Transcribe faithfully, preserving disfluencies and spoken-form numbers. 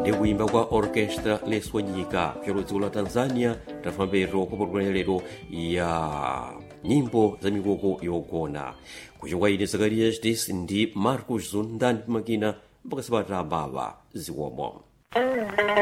ndi kuimba kwa orchestra leswanyika chalo dziko la Tanzania tafambero kwa programu lero ya nyimbo za mikoko yogona kuchokwa ine Zakarias Dis ndi Marcos Zundani makina mpaka sabata baba zikomo.